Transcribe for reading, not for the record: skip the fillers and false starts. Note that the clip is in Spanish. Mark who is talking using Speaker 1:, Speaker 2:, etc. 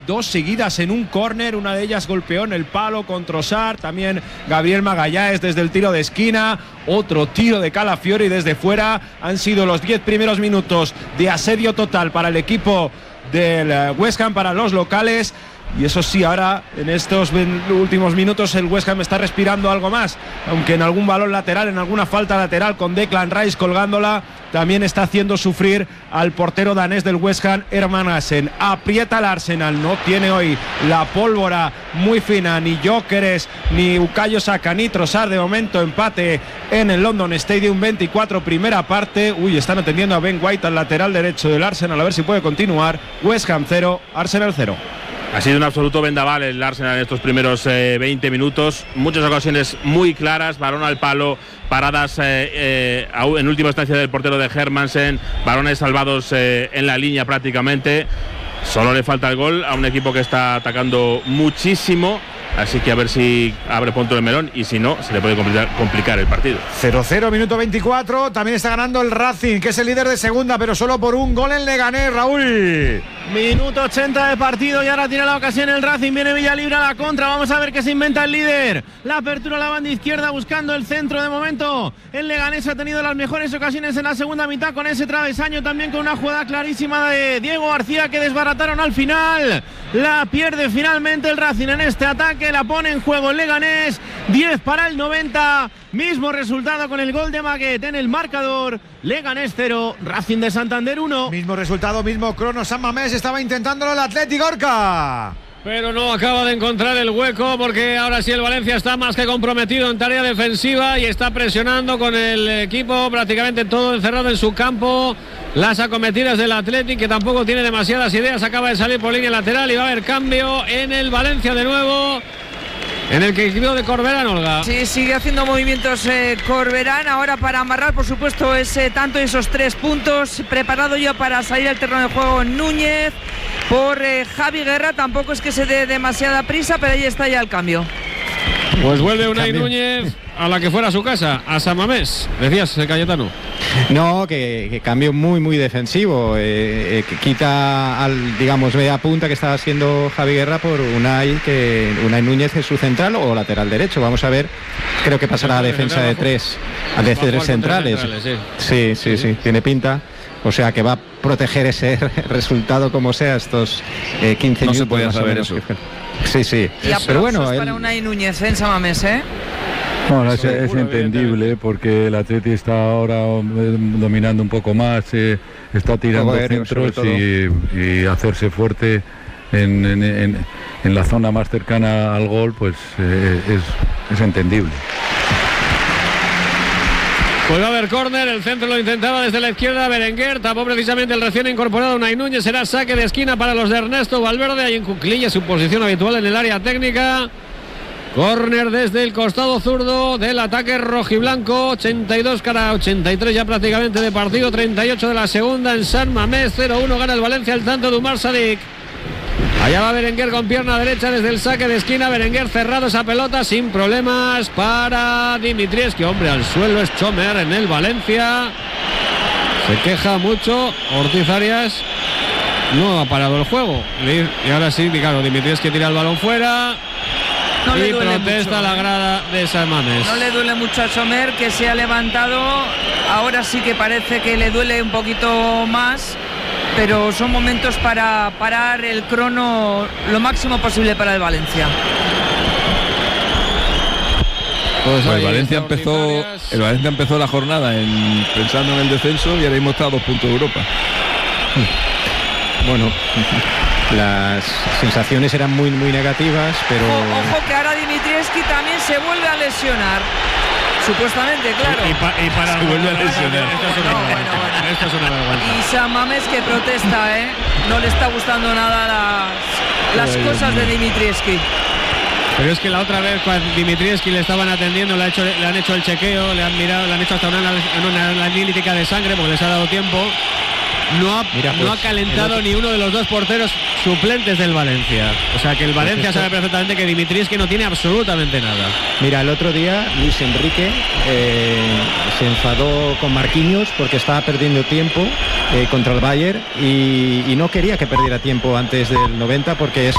Speaker 1: Dos seguidas en un córner, una de ellas golpeó en el palo con Trossard, también Gabriel Magalhães desde el tiro de esquina, otro tiro de Calafiori desde fuera. Han sido los 10 primeros minutos de asedio total para el equipo del West Ham, para los locales. Y eso sí, ahora en estos últimos minutos el West Ham está respirando algo más, aunque en algún balón lateral, en alguna falta lateral con Declan Rice colgándola, también está haciendo sufrir al portero danés del West Ham, Hermansen. Aprieta el Arsenal, no tiene hoy la pólvora muy fina, ni Gyökeres, ni Bukayo Saka, ni Trossard. De momento empate en el London Stadium, 24 primera parte. Están atendiendo a Ben White, al lateral derecho del Arsenal, a ver si puede continuar. West Ham 0, Arsenal 0.
Speaker 2: Ha sido un absoluto vendaval el Arsenal en estos primeros 20 minutos. Muchas ocasiones muy claras, balón al palo, paradas en última instancia del portero de Hermansen, balones salvados en la línea prácticamente. Solo le falta el gol a un equipo que está atacando muchísimo. Así que a ver si abre pronto el melón, y si no, se le puede complicar el partido.
Speaker 3: 0-0, minuto 24. También está ganando el Racing, que es el líder de segunda, pero solo por un gol en Leganés, Raúl.
Speaker 4: Minuto 80 de partido y ahora tiene la ocasión el Racing. Viene Villalibre a la contra. Vamos a ver qué se inventa el líder. La apertura a la banda izquierda buscando el centro de momento. El Leganés ha tenido las mejores ocasiones en la segunda mitad con ese travesaño, también con una jugada clarísima de Diego García que desbarataron al final. La pierde finalmente el Racing en este ataque. La pone en juego el Leganés. 10 para el 90. Mismo resultado con el gol de Maguet en el marcador. Leganés 0, Racing de Santander 1.
Speaker 3: Mismo resultado, mismo crono. San Mamés estaba intentándolo el Athletic, Gorka,
Speaker 5: pero no acaba de encontrar el hueco, porque ahora sí el Valencia está más que comprometido en tarea defensiva y está presionando con el equipo prácticamente todo encerrado en su campo. Las acometidas del Athletic, que tampoco tiene demasiadas ideas, acaba de salir por línea lateral y va a haber cambio en el Valencia de nuevo, en el que equipo de Corberán, Olga.
Speaker 6: Sí, sigue haciendo movimientos Corberán ahora para amarrar, por supuesto, ese tanto y esos 3 puntos. Preparado ya para salir al terreno de juego Núñez por Javi Guerra. Tampoco es que se dé demasiada prisa, pero ahí está ya el cambio.
Speaker 5: Pues vuelve Unai Núñez a la que fuera a su casa, a San Mamés. Decías, Cayetano.
Speaker 7: No, que cambio muy defensivo, que quita al, digamos, media punta que estaba haciendo Javi Guerra por Unai Núñez es su central o lateral derecho. Vamos a ver, creo que pasará a defensa de tres centrales. Sí, tiene pinta. O sea que va a proteger ese resultado como sea estos 15 minutos.
Speaker 8: No se podía saber eso.
Speaker 7: Sí.
Speaker 6: Y pero bueno, para Unai Núñez en San Mamés,
Speaker 9: Bueno, es entendible, porque el Atleti está ahora dominando un poco más, está tirando centros y hacerse fuerte en la zona más cercana al gol, pues es entendible.
Speaker 5: Pues va a haber córner, el centro lo intentaba desde la izquierda Berenguer, tapó precisamente el recién incorporado Unai Núñez. Será saque de esquina para los de Ernesto Valverde, ahí en cuclillas, su posición habitual en el área técnica. Córner desde el costado zurdo del ataque rojiblanco, 82 cara 83 ya prácticamente de partido, 38 de la segunda en San Mamés. 0-1 gana el Valencia, el tanto de Umar Sadik. Allá va Berenguer con pierna derecha desde el saque de esquina. Berenguer cerrado esa pelota sin problemas para Dimitrievski. Hombre, al suelo es Chomer en el Valencia. Se queja mucho Ortiz Arias. No ha parado el juego. Y ahora sí, claro, Dimitrievski tira el balón fuera.
Speaker 6: No
Speaker 5: y protesta mucho, la grada de San Mamés.
Speaker 6: No le duele mucho a Chomer, que se ha levantado. Ahora sí que parece que le duele un poquito más, pero son momentos para parar el crono lo máximo posible para el Valencia.
Speaker 8: Pues el Valencia empezó la jornada pensando en el descenso y ahora mismo está a 2 puntos de Europa.
Speaker 7: Bueno, las sensaciones eran muy negativas, pero...
Speaker 6: Ojo que ahora Dimitrievski también se vuelve a lesionar. Supuestamente, claro.
Speaker 5: Y para
Speaker 8: se vuelve a lesionar.
Speaker 5: Esto es una vergüenza.
Speaker 6: Y San Mamés que protesta, no le está gustando nada las cosas de Dimitrievski.
Speaker 5: Pero es que la otra vez cuando Dimitrievski le estaban atendiendo, le han hecho el chequeo, le han mirado, le han hecho hasta una analítica de sangre porque les ha dado tiempo. No ha calentado ni uno de los dos porteros suplentes del Valencia. O sea que el Valencia sabe perfectamente que Dimitrievski no tiene absolutamente nada.
Speaker 7: Mira, el otro día Luis Enrique se enfadó con Marquinhos porque estaba perdiendo tiempo contra el Bayern y no quería que perdiera tiempo antes del 90 porque es